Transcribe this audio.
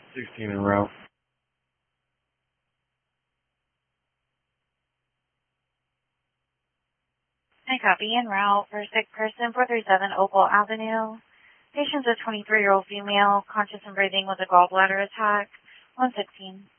16 en route. I copy en route for sick person 437 Opal Avenue. Patient's a 23-year-old female, conscious and breathing with a gallbladder attack. 116.